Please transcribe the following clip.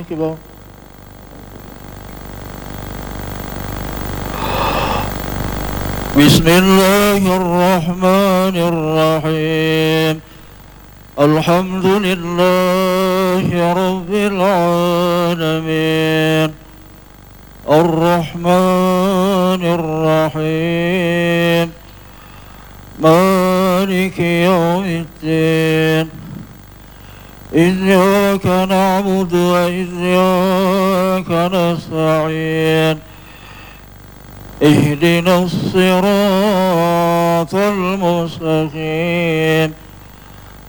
أكبر. بسم الله الرحمن الرحيم. الحمد لله رب العالمين، الرحمن الرحيم، مالك يوم الدين، إياك نعبد وإياك نستعين، اهدنا الصراط المستقيم،